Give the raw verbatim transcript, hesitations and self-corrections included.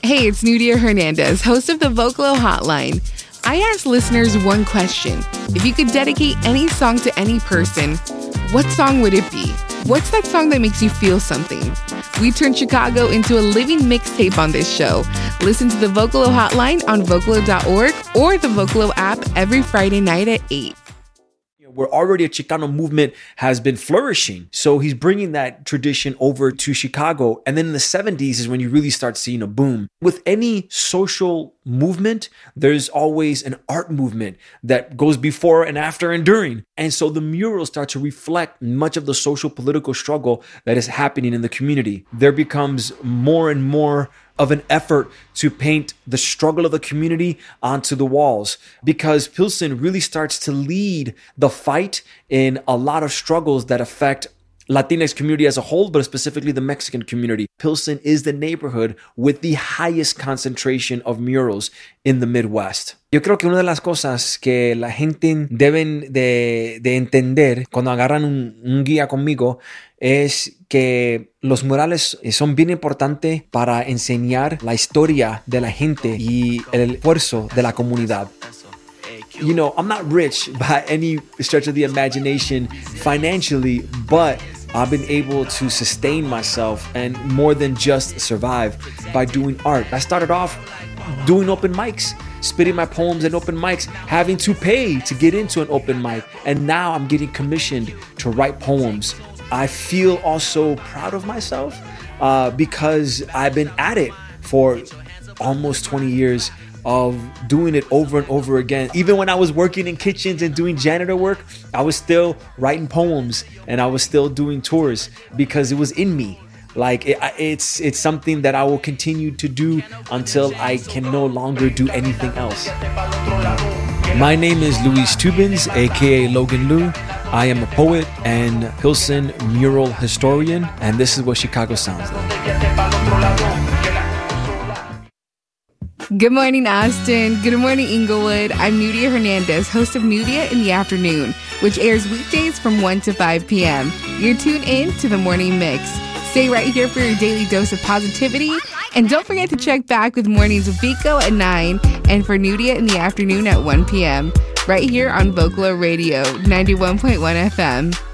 Hey, it's Nudia Hernandez, host of the Vocalo Hotline. I asked listeners one question. If you could dedicate any song to any person, what song would it be? What's that song that makes you feel something? We turned Chicago into a living mixtape on this show. Listen to the Vocalo Hotline on vocalo dot org or the Vocalo app every Friday night at eight. Where already a Chicano movement has been flourishing. So he's bringing that tradition over to Chicago. And then in the seventies is when you really start seeing a boom. With any social movement, there's always an art movement that goes before and after and during. And so the murals start to reflect much of the social political struggle that is happening in the community. There becomes more and more of an effort to paint the struggle of the community onto the walls, because Pilsen really starts to lead the fight in a lot of struggles that affect Latinx community as a whole, but specifically the Mexican community. Pilsen is the neighborhood with the highest concentration of murals in the Midwest. Yo creo que una de las cosas que la gente deben de, de entender cuando agarran un, un guía conmigo es que los murales son bien importantes para enseñar la historia de la gente y el esfuerzo de la comunidad. You know, I'm not rich by any stretch of the imagination financially, but I've been able to sustain myself and more than just survive by doing art. I started off doing open mics, spitting my poems in open mics, having to pay to get into an open mic. And now I'm getting commissioned to write poems. I feel also proud of myself uh, because I've been at it for almost twenty years of doing it over and over again. Even when I was working in kitchens and doing janitor work, I was still writing poems and I was still doing tours because it was in me. Like it, it's it's something that I will continue to do until I can no longer do anything else. My name is Luis Tubins, aka Logan Lou. I am a poet and Pilsen mural historian, and this is what Chicago sounds like. Good morning, Austin. Good morning, Inglewood. I'm Nudia Hernandez, host of Nudia in the Afternoon, which airs weekdays from one to five p.m. You're tuned in to the Morning Mix. Stay right here for your daily dose of positivity. And don't forget to check back with Mornings with Vico at nine and for Nudia in the Afternoon at one p.m. right here on Vocalo Radio ninety-one point one F M.